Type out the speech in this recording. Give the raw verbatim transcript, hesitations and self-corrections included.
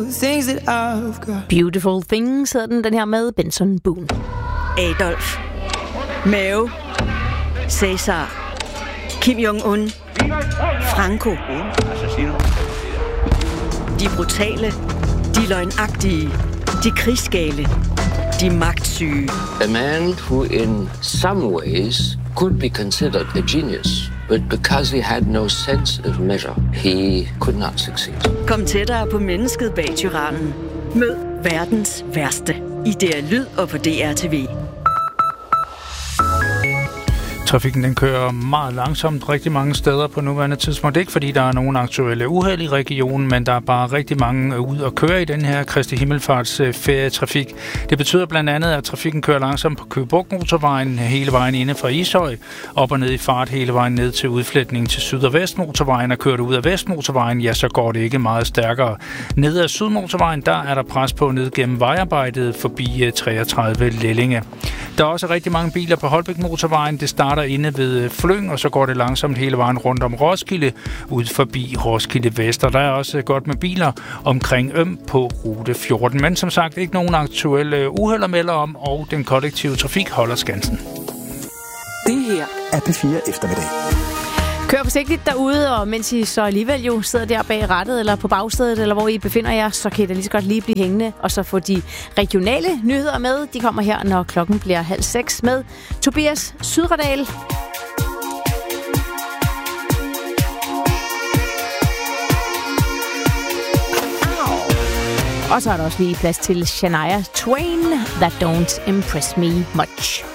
Beautiful Things hedder den, den her med Benson Boone. Adolf, Mao, Cæsar, Kim Jong-un, Franco. De brutale, de løgnagtige, de krigsgale, de magtsyge. A man who in some ways could be considered a genius, but because he had no sense of measure, he could not succeed. Kom tættere på mennesket bag tyrannen. Mød verdens værste i D R Lyd og på D R T V. Trafikken den kører meget langsomt rigtig mange steder på nuværende tidspunkt. Det er ikke fordi, der er nogen aktuelle uheld i regionen, men der er bare rigtig mange ud at køre i den her Kristi Himmelfarts ferietrafik. Det betyder blandt andet, at trafikken kører langsomt på Køge Bugt motorvejen hele vejen inde fra Ishøj, op og ned i fart hele vejen ned til udfletningen til Syd- og Vestmotorvejen, og kører du ud af Vestmotorvejen, ja, så går det ikke meget stærkere. Ned ad Sydmotorvejen, der er der pres på ned gennem vejarbejdet forbi treogtredive Lellinge. Der er også rigtig mange biler på Holbæk motorvejen. Det starter inde ved Flyng, og så går det langsomt hele vejen rundt om Roskilde, ud forbi Roskilde Vest. Og der er også godt med biler omkring Øm på rute fjorten. Men som sagt, ikke nogen aktuelle uheld at melde om, og den kollektive trafik holder skansen. Det her er P fire Eftermiddag. Kør forsigtigt derude, og mens I så alligevel jo sidder der bag rattet, eller på bagsædet, eller hvor I befinder jer, så kan I da lige så godt lige blive hængende, og så få de regionale nyheder med. De kommer her, når klokken bliver halv seks med Tobias Sydredal. Og så er der også lige plads til Shania Twain, That Don't Impress Me Much.